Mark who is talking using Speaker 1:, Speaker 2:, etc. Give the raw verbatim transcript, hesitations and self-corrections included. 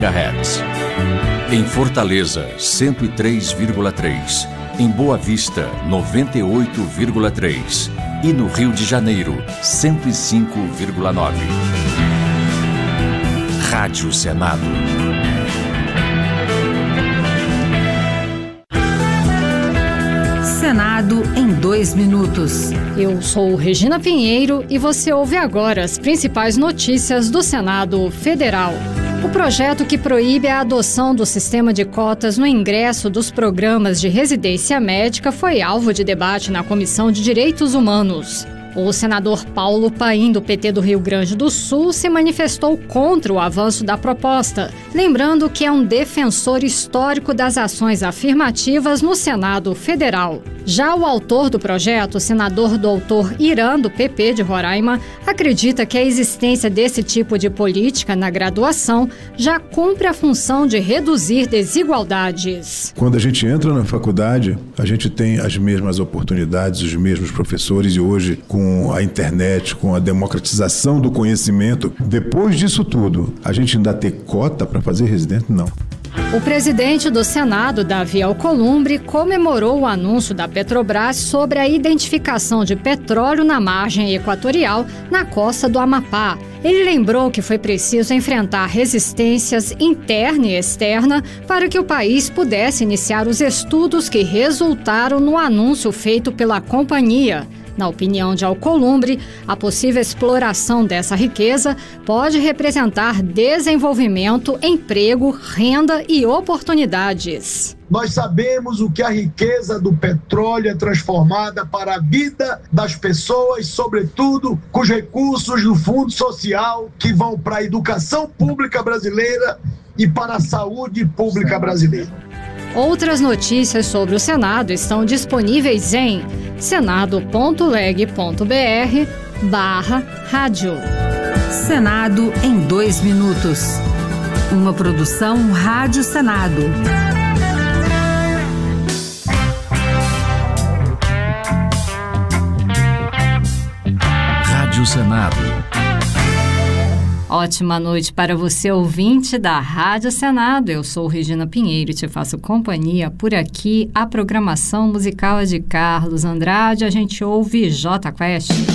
Speaker 1: megahertz. Em Fortaleza, cento e três vírgula três. Em Boa Vista, noventa e oito vírgula três. E no Rio de Janeiro, cento e cinco vírgula nove. Rádio Senado.
Speaker 2: Senado em dois minutos.
Speaker 3: Eu sou Regina Pinheiro e você ouve agora as principais notícias do Senado Federal. O projeto que proíbe a adoção do sistema de cotas no ingresso dos programas de residência médica foi alvo de debate na Comissão de Direitos Humanos. O senador Paulo Paim, do P T do Rio Grande do Sul, se manifestou contra o avanço da proposta, lembrando que é um defensor histórico das ações afirmativas no Senado Federal. Já o autor do projeto, o senador doutor Irã, do P P de Roraima, acredita que a existência desse tipo de política na graduação já cumpre a função de reduzir desigualdades.
Speaker 4: Quando a gente entra na faculdade, a gente tem as mesmas oportunidades, os mesmos professores, e hoje, com a internet, com a democratização do conhecimento, depois disso tudo, a gente ainda ter cota para fazer residente? Não.
Speaker 3: O presidente do Senado, Davi Alcolumbre, comemorou o anúncio da Petrobras sobre a identificação de petróleo na margem equatorial, na costa do Amapá. Ele lembrou que foi preciso enfrentar resistências interna e externa para que o país pudesse iniciar os estudos que resultaram no anúncio feito pela companhia. Na opinião de Alcolumbre, a possível exploração dessa riqueza pode representar desenvolvimento, emprego, renda e oportunidades.
Speaker 5: Nós sabemos o que a riqueza do petróleo é transformada para a vida das pessoas, sobretudo com os recursos do Fundo Social que vão para a educação pública brasileira e para a saúde pública brasileira.
Speaker 3: Outras notícias sobre o Senado estão disponíveis em senado.leg.br barra rádio.
Speaker 2: Senado em dois minutos. Uma produção Rádio Senado.
Speaker 1: Rádio Senado.
Speaker 3: Ótima noite para você, ouvinte da Rádio Senado. Eu sou Regina Pinheiro e te faço companhia por aqui. A programação musical é de Carlos Andrade. A gente ouve Jota Quest.